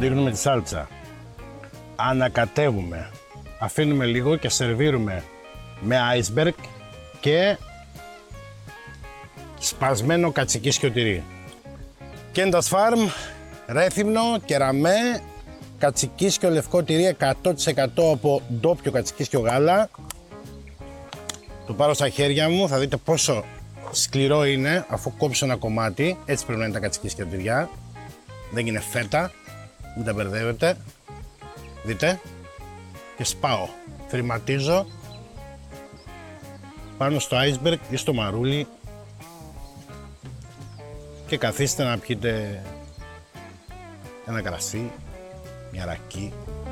ρίχνουμε τη σάλτσα. Ανακατεύουμε. Αφήνουμε λίγο και σερβίρουμε με iceberg και σπασμένο κατσικίσιο τυρί. Κέντας Farm, Ρέθυμνο, κεραμέ, κατσικίσιο λευκό τυρί 100% από ντόπιο κατσικίσιο γάλα. Το πάρω στα χέρια μου, θα δείτε πόσο σκληρό είναι αφού κόψω ένα κομμάτι. Έτσι πρέπει να είναι τα κατσικίσια τυριά. Δεν είναι φέτα, μην τα μπερδεύετε. Δείτε. Και σπάω. Θρηματίζω πάνω στο iceberg ή στο μαρούλι και καθίστε να πιείτε ένα κρασί, μια ρακί.